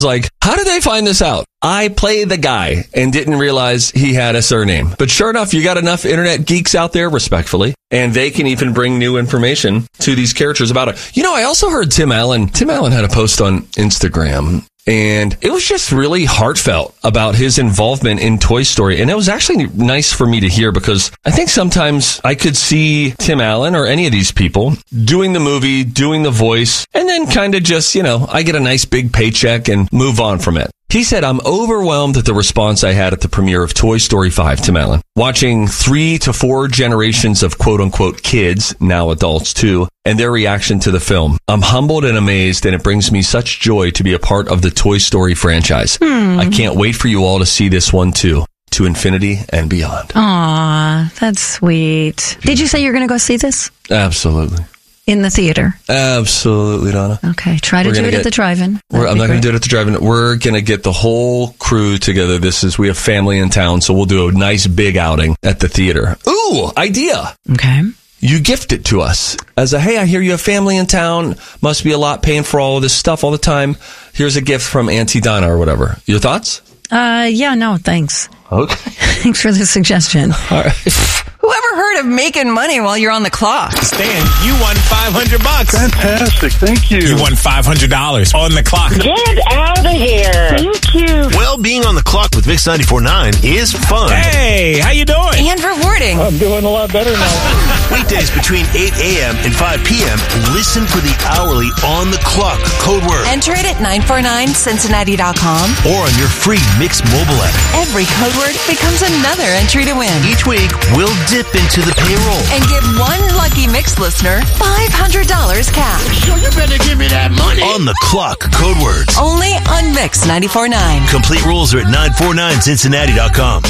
Like, how did they find this out? I played the guy and didn't realize he had a surname. But sure enough, you got enough internet geeks out there, respectfully, and they can even bring new information to these characters about it. You know, I also heard Tim Allen had a post on Instagram, and it was just really heartfelt about his involvement in Toy Story. And it was actually nice for me to hear, because I think sometimes I could see Tim Allen or any of these people doing the movie, doing the voice, and then kind of just, I get a nice big paycheck and move on from it. He said, I'm overwhelmed at the response I had at the premiere of Toy Story 5, Tim Allen. Watching 3 to 4 generations of quote-unquote kids, now adults too, and their reaction to the film. I'm humbled and amazed, and it brings me such joy to be a part of the Toy Story franchise. I can't wait for you all to see this one too. To infinity and beyond. Aw, that's sweet. Did you say you're going to go see this? Absolutely. In the theater? Absolutely, Donna. Okay, try to do it at the drive-in. I'm not going to do it at the drive-in. We're going to get the whole crew together. We have family in town, so we'll do a nice big outing at the theater. Ooh, idea. Okay. You gift it to us as hey, I hear you have family in town. Must be a lot paying for all of this stuff all the time. Here's a gift from Auntie Donna or whatever. Your thoughts? Yeah, no, thanks. Okay. Thanks for the suggestion. All right. Whoever heard of making money while you're on the clock? Stan, you won $500. Fantastic. Thank you. You won $500 on the clock. Get out of here. Thank you. Well, being on the clock with Mix 94.9 is fun. Hey, how you doing? And rewarding. I'm doing a lot better now. Weekdays between 8 a.m. and 5 p.m., listen for the hourly on the clock code word. Enter it at 949cincinnati.com or on your free Mix mobile app. Every code word becomes another entry to win. Each week, we'll dip into the payroll and give one lucky Mix listener $500 cash. So you better give me that money. On the clock code words. Only on Mix 94.9. Complete rules are at 949cincinnati.com.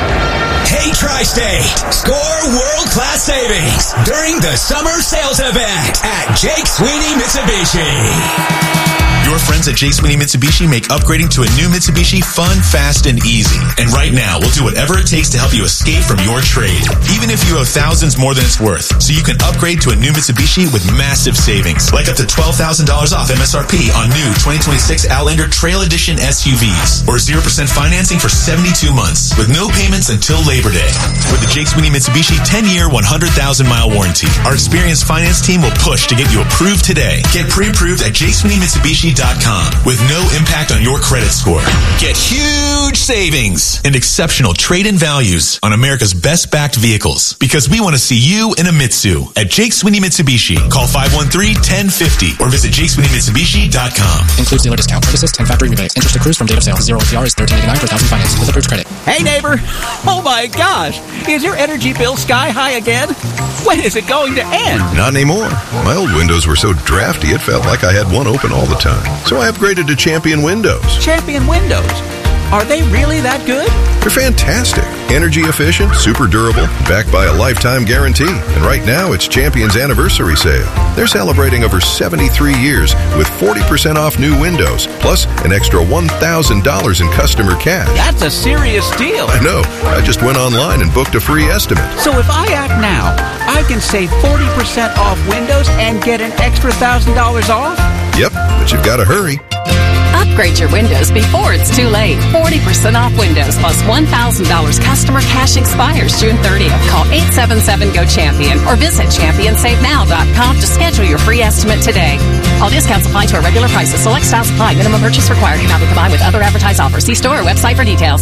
Hey, Tri-State, score world-class savings during the summer sales event at Jake Sweeney Mitsubishi. Your friends at Jake Sweeney Mitsubishi make upgrading to a new Mitsubishi fun, fast, and easy. And right now, we'll do whatever it takes to help you escape from your trade, even if you owe thousands more than it's worth. So you can upgrade to a new Mitsubishi with massive savings, like up to $12,000 off MSRP on new 2026 Outlander Trail Edition SUVs, or 0% financing for 72 months, with no payments until Labor Day. With the Jake Sweeney Mitsubishi 10-year, 100,000-mile warranty, our experienced finance team will push to get you approved today. Get pre-approved at JakeSweeneyMitsubishi.com with no impact on your credit score. Get huge savings and exceptional trade-in values on America's best-backed vehicles, because we want to see you in a Mitsu at Jake Sweeney Mitsubishi. Call 513-1050 or visit JakeSweeneyMitsubishi.com. Includes dealer discount. Purchases 10 factory rebates. Interest accrues from date of sale. 0 APR is $13.89 per thousand finance with approved credit. Hey neighbor! Oh my gosh! Is your energy bill sky high again? When is it going to end? Not anymore. My old windows were so drafty it felt like I had one open all the time. So I upgraded to Champion Windows. Champion Windows? Are they really that good? They're fantastic. Energy efficient, super durable, backed by a lifetime guarantee. And right now, it's Champion's anniversary sale. They're celebrating over 73 years with 40% off new windows, plus an extra $1,000 in customer cash. That's a serious deal. I know. I just went online and booked a free estimate. So if I act now, I can save 40% off windows and get an extra $1,000 off? Yep, but you've got to hurry. Upgrade your windows before it's too late. 40% off windows plus $1,000 customer cash expires June 30th. Call 877-GO-CHAMPION or visit ChampionSaveNow.com to schedule your free estimate today. All discounts apply to our regular prices. Select styles apply. Minimum purchase required. Cannot be combined with other advertised offers. See store or website for details.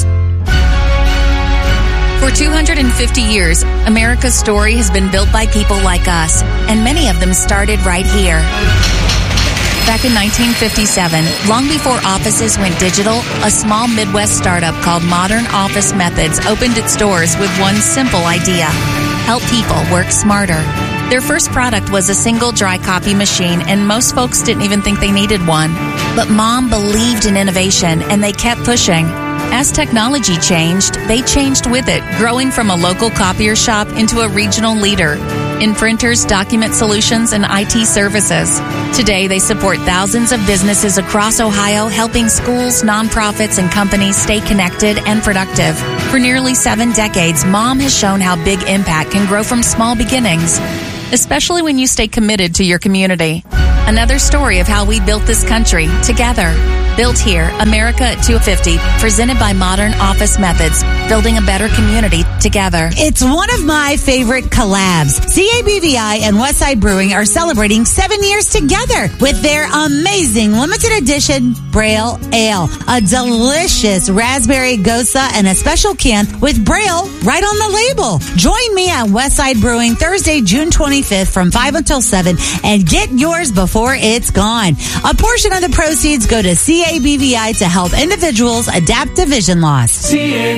For 250 years, America's story has been built by people like us, and many of them started right here. Back in 1957, long before offices went digital, a small Midwest startup called Modern Office Methods opened its doors with one simple idea: help people work smarter. Their first product was a single dry copy machine, and most folks didn't even think they needed one. But Mom believed in innovation, and they kept pushing. As technology changed, they changed with it, growing from a local copier shop into a regional leader in printers, document solutions, and IT services. Today, they support thousands of businesses across Ohio, helping schools, nonprofits, and companies stay connected and productive. For nearly 7 decades, Mom has shown how big impact can grow from small beginnings, especially when you stay committed to your community. Another story of how we built this country together. Built Here, America at 250, presented by Modern Office Methods, building a better community together. It's one of my favorite collabs. CABVI and Westside Brewing are celebrating 7 years together with their amazing limited edition Braille Ale. A delicious raspberry gosa and a special can with Braille right on the label. Join me at Westside Brewing Thursday, June 25th from 5 until 7 and get yours before it's gone. A portion of the proceeds go to CABVI to help individuals adapt to vision loss.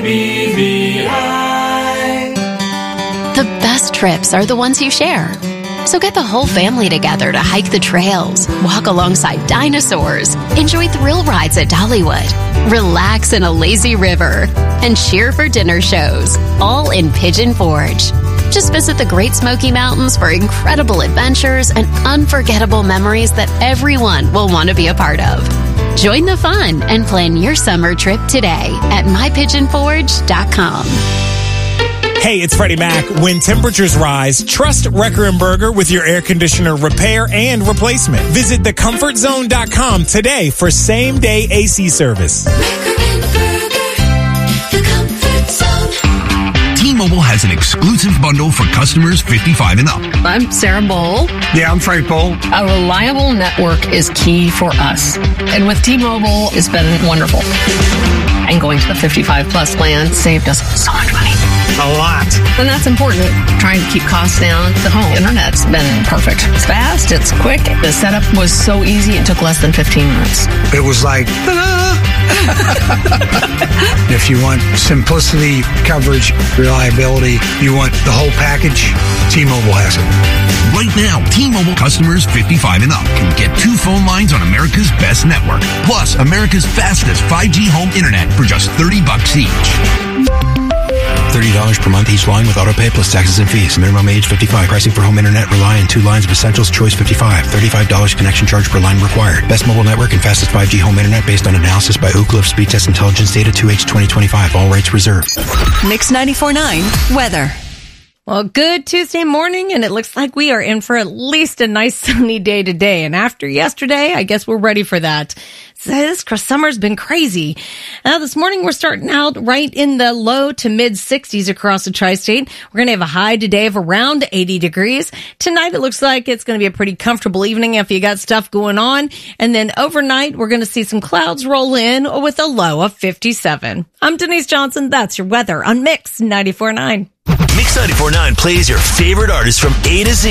CABVI. The best trips are the ones you share. So get the whole family together to hike the trails, walk alongside dinosaurs, enjoy thrill rides at Dollywood, relax in a lazy river, and cheer for dinner shows, all in Pigeon Forge. Just visit the Great Smoky Mountains for incredible adventures and unforgettable memories that everyone will want to be a part of. Join the fun and plan your summer trip today at mypigeonforge.com. Hey, it's Freddie Mac. When temperatures rise, trust Wrecker & Berger with your air conditioner repair and replacement. Visit thecomfortzone.com today for same-day AC service. T-Mobile has an exclusive bundle for customers 55 and up. I'm Sarah Bowl. Yeah, I'm Frank Bowl. A reliable network is key for us. And with T-Mobile, it's been wonderful. And going to the 55-plus plan saved us so much money. A lot. And that's important. Trying to keep costs down. The home internet's been perfect. It's fast. It's quick. The setup was so easy. It took less than 15 minutes. It was like, ta-da! If you want simplicity, coverage, reliability, you want the whole package, T-Mobile has it. Right now, T-Mobile customers 55 and up can get 2 phone lines on America's best network, plus America's fastest 5G home internet for just $30 each. $30 per month each line with autopay plus taxes and fees. Minimum age 55. Pricing for home internet rely on 2 lines of Essentials Choice 55. $35 connection charge per line required. Best mobile network and fastest 5G home internet based on analysis by Ookla of Speed Test Intelligence Data 2H 2025. All rates reserved. Mix 94.9 weather. Well, good Tuesday morning, and it looks like we are in for at least a nice sunny day today. And after yesterday, I guess we're ready for that. So this summer's been crazy. Now, this morning, we're starting out right in the low to mid 60s across the tri-state. We're going to have a high today of around 80 degrees. Tonight, it looks like it's going to be a pretty comfortable evening if you got stuff going on. And then overnight, we're going to see some clouds roll in with a low of 57. I'm Denise Johnson. That's your weather on Mix 94.9. Mix 94.9 plays your favorite artists from A to Z.